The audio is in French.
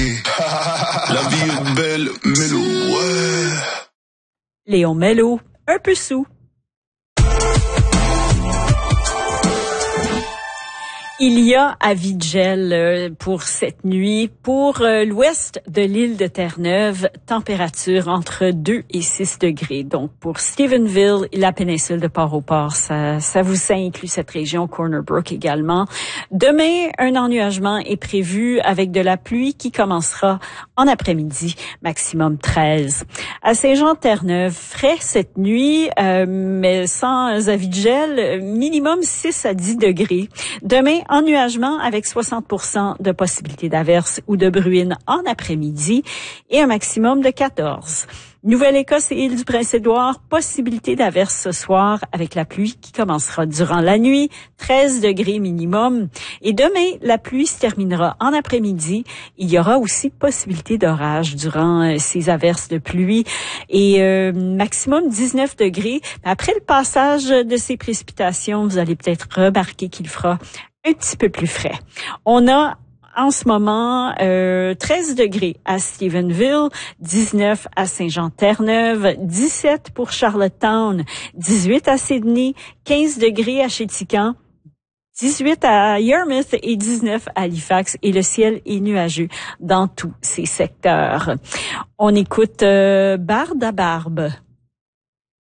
La vie est belle, Mello, ouais. Léon Mello, un peu sous. Il y a avis de gel pour cette nuit. Pour l'ouest de l'île de Terre-Neuve, température entre 2 et 6 degrés. Donc, pour Stephenville et la péninsule de Port-au-Port, ça inclut cette région, Corner Brook également. Demain, un ennuagement est prévu avec de la pluie qui commencera en après-midi, maximum 13. À Saint-Jean-Terre-Neuve, frais cette nuit, mais sans avis de gel, minimum 6 à 10 degrés. Demain, ennuagement avec 60% de possibilité d'averse ou de bruine en après-midi et un maximum de 14. Nouvelle-Écosse et île du Prince-Édouard, possibilité d'averse ce soir avec la pluie qui commencera durant la nuit, 13 degrés minimum. Et demain, la pluie se terminera en après-midi. Il y aura aussi possibilité d'orage durant ces averses de pluie et maximum 19 degrés. Après le passage de ces précipitations, vous allez peut-être remarquer qu'il fera un petit peu plus frais. On a en ce moment 13 degrés à Stephenville, 19 à Saint-Jean-Terre-Neuve, 17 pour Charlottetown, 18 à Sydney, 15 degrés à Chéticamp, 18 à Yarmouth et 19 à Halifax, et le ciel est nuageux dans tous ces secteurs. On écoute Barde à Barbe.